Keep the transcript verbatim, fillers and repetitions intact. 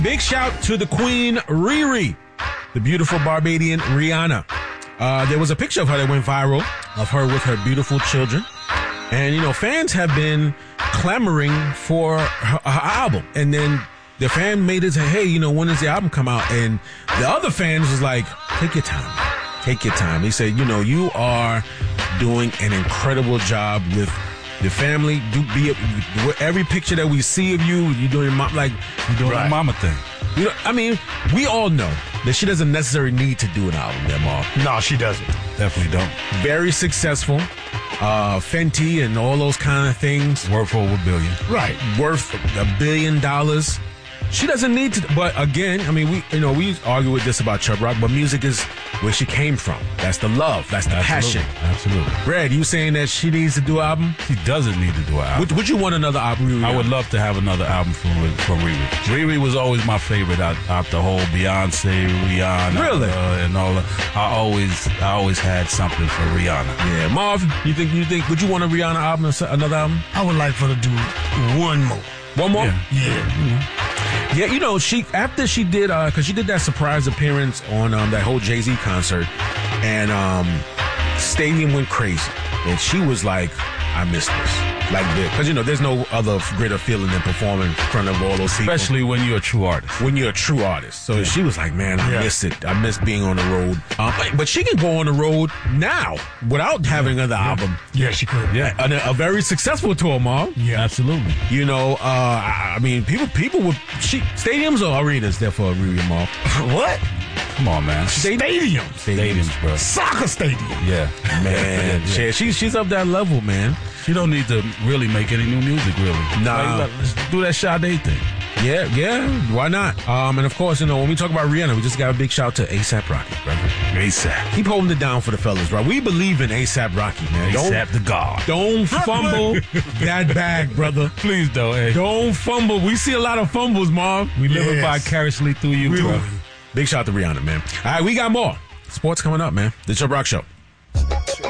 Big shout to the Queen Riri, the beautiful Barbadian Rihanna. Uh, there was a picture of her that went viral of her with her beautiful children. And, you know, fans have been clamoring for her, her album. And then the fan made it say, hey, you know, when does the album come out? And the other fans was like, take your time. Take your time. He said, you know, you are doing an incredible job with the family. Do be every picture that we see of you, you're doing mom, like you're doing right. a mama thing. You know, I mean, we all know that she doesn't necessarily need to do an album, there, Mark. No, she doesn't. Definitely don't. Very successful. Uh, Fenty and all those kind of things. Worth over a billion. Right. Worth a billion dollars. She doesn't need to, but again, I mean, we, you know, we argue with this about Chubb Rock, but music is where she came from. That's the love. That's the Absolutely. passion. Absolutely. Brad, you saying that she needs to do an album? She doesn't need to do an album. Would, would you want another album? Riri? I would love to have another album from, from Riri. Riri was always my favorite out, out the whole Beyonce, Rihanna. Really? Uh, and all that. I always, I always had something for Rihanna. Yeah. Marv, you think, you think, would you want a Rihanna album, another album? I would like for her to do one more. One more? Yeah. Yeah. Mm-hmm. Yeah, you know, she after she did, uh, because she did that surprise appearance on um, that whole Jay-Z concert, and um, stadium went crazy, and she was like, I miss this. Like, because, you know, there's no other greater feeling than performing in front of all those people. Especially when you're a true artist. When you're a true artist. So yeah. She was like, man, I yeah. miss it. I miss being on the road. Um, but, but she can go on the road now without having another yeah. album. Yeah, she could. Yeah, a, a very successful tour, Mom. Yeah, absolutely. You know, uh, I, I mean, people people would, she, stadiums or arenas there for Riri, Mom? What? Come on, man. Stadiums. Stadiums, Stadiums, bro. Soccer stadium. Yeah. Man. yeah. yeah. She, she's up that level, man. She don't need to really make any new music, really. Nah. Like, let's do that Sade thing. Yeah, yeah. Why not? Um, and of course, you know, when we talk about Rihanna, we just got a big shout to ASAP Rocky, brother. ASAP. Keep holding it down for the fellas, bro. We believe in ASAP Rocky, man. ASAP the God. Don't fumble that bag, brother. Please don't, hey. Don't fumble. We see a lot of fumbles, Mom. We live yes. vicariously through you, we bro. Big shout to Rihanna, man. All right, we got more. Sports coming up, man. The Chubb Rock Show.